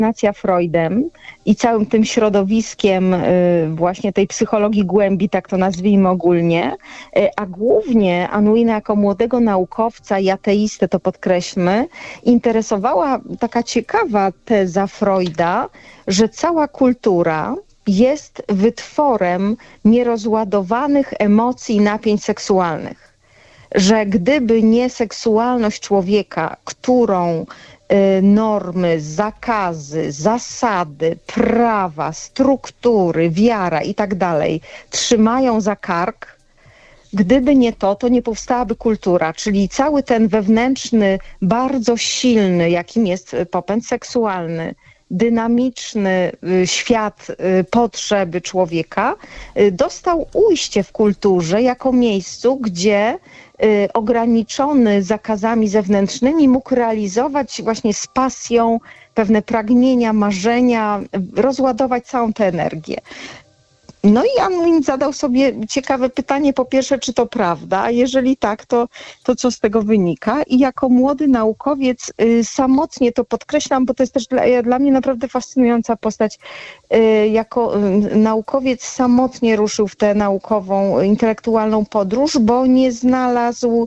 fascynacja Freudem i całym tym środowiskiem właśnie tej psychologii głębi, tak to nazwijmy ogólnie, a głównie Unwina jako młodego naukowca i ateistę, to podkreślmy, interesowała taka ciekawa teza Freuda, że cała kultura jest wytworem nierozładowanych emocji i napięć seksualnych. Że gdyby nie seksualność człowieka, którą normy, zakazy, zasady, prawa, struktury, wiara i tak dalej trzymają za kark, gdyby nie to, to nie powstałaby kultura, czyli cały ten wewnętrzny, bardzo silny, jakim jest popęd seksualny, dynamiczny świat potrzeby człowieka, dostał ujście w kulturze jako miejscu, gdzie ograniczony zakazami zewnętrznymi mógł realizować właśnie z pasją pewne pragnienia, marzenia, rozładować całą tę energię. No i Unwin zadał sobie ciekawe pytanie, po pierwsze, czy to prawda, a jeżeli tak, to co z tego wynika? I jako młody naukowiec samotnie to podkreślam, bo to jest też dla mnie naprawdę fascynująca postać. Jako naukowiec samotnie ruszył w tę naukową, intelektualną podróż, bo nie znalazł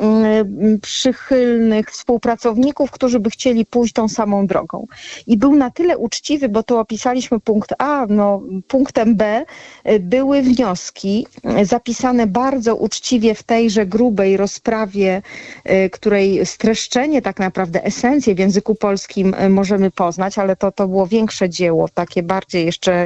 przychylnych współpracowników, którzy by chcieli pójść tą samą drogą. I był na tyle uczciwy, bo to opisaliśmy punkt A, no punktem B były wnioski zapisane bardzo uczciwie w tejże grubej rozprawie, której streszczenie, tak naprawdę esencję w języku polskim możemy poznać, ale to było większe dzieło, takie bardziej jeszcze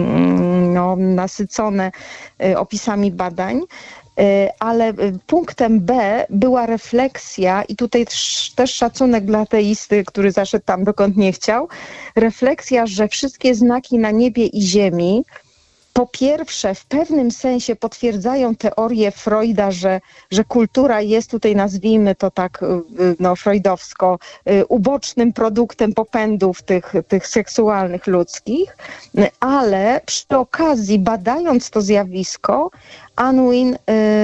nasycone opisami badań. Ale punktem B była refleksja i tutaj też szacunek dla ateisty, który zaszedł tam dokąd nie chciał, refleksja, że wszystkie znaki na niebie i ziemi po pierwsze w pewnym sensie potwierdzają teorię Freuda, że kultura jest tutaj, nazwijmy to tak freudowsko, ubocznym produktem popędów tych seksualnych ludzkich, ale przy okazji badając to zjawisko Unwin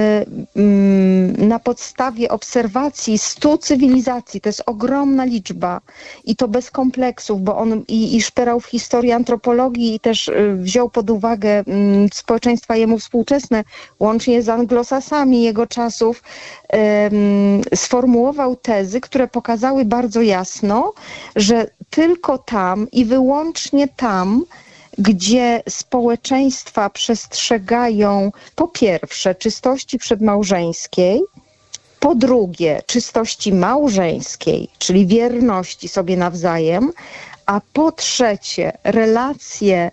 na podstawie obserwacji 100 cywilizacji, to jest ogromna liczba i to bez kompleksów, bo on i szperał w historii antropologii i też wziął pod uwagę społeczeństwa jemu współczesne, łącznie z anglosasami jego czasów, sformułował tezy, które pokazały bardzo jasno, że tylko tam i wyłącznie tam, gdzie społeczeństwa przestrzegają po pierwsze czystości przedmałżeńskiej, po drugie czystości małżeńskiej, czyli wierności sobie nawzajem, a po trzecie relacje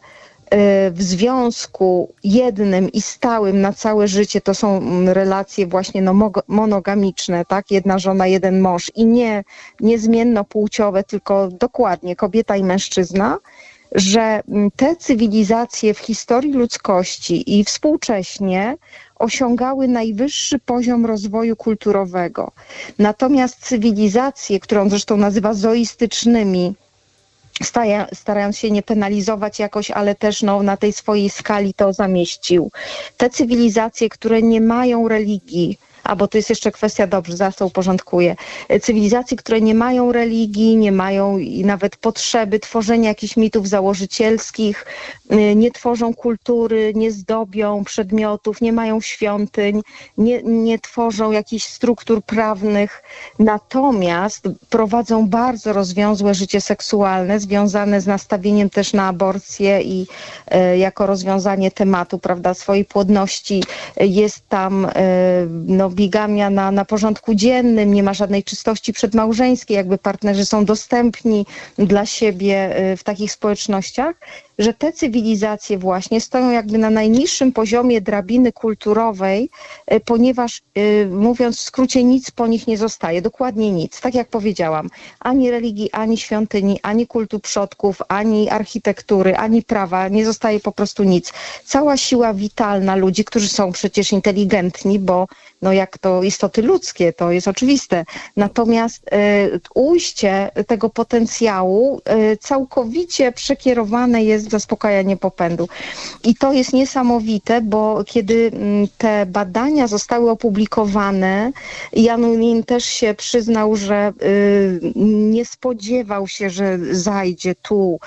w związku jednym i stałym na całe życie, to są relacje właśnie monogamiczne, tak? Jedna żona, jeden mąż i nie niezmiennopłciowe, tylko dokładnie kobieta i mężczyzna, że te cywilizacje w historii ludzkości i współcześnie osiągały najwyższy poziom rozwoju kulturowego. Natomiast cywilizacje, które on zresztą nazywa zoistycznymi, starając się nie penalizować jakoś, ale też na tej swojej skali to zamieścił. Te cywilizacje, które nie mają religii, bo to jest jeszcze kwestia, dobrze, zaraz to uporządkuję. Cywilizacje, które nie mają religii, nie mają nawet potrzeby tworzenia jakichś mitów założycielskich, nie tworzą kultury, nie zdobią przedmiotów, nie mają świątyń, nie tworzą jakichś struktur prawnych, natomiast prowadzą bardzo rozwiązłe życie seksualne, związane z nastawieniem też na aborcję i jako rozwiązanie tematu, prawda, swojej płodności jest tam bigamia na porządku dziennym, nie ma żadnej czystości przedmałżeńskiej, jakby partnerzy są dostępni dla siebie w takich społecznościach, że te cywilizacje właśnie stoją jakby na najniższym poziomie drabiny kulturowej, ponieważ mówiąc w skrócie nic po nich nie zostaje, dokładnie nic, tak jak powiedziałam, ani religii, ani świątyni, ani kultu przodków, ani architektury, ani prawa, nie zostaje po prostu nic. Cała siła witalna ludzi, którzy są przecież inteligentni, bo jak to istoty ludzkie, to jest oczywiste. Natomiast ujście tego potencjału całkowicie przekierowane jest zaspokajanie popędu. I to jest niesamowite, bo kiedy te badania zostały opublikowane, Jan Lin też się przyznał, że nie spodziewał się, że zajdzie tu